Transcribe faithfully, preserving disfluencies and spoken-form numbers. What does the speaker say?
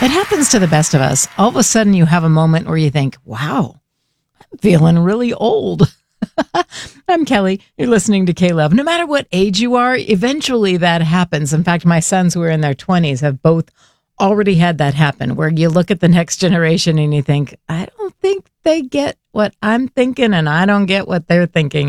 It happens to the best of us. All of a sudden you have a moment where you think, wow, I'm feeling really old. I'm Kelly. You're listening to K-Love. No matter what age you are, eventually that happens. In fact, my sons who are in their twenties have both already had that happen, where you look at the next generation and you think, I don't think they get what I'm thinking and I don't get what they're thinking.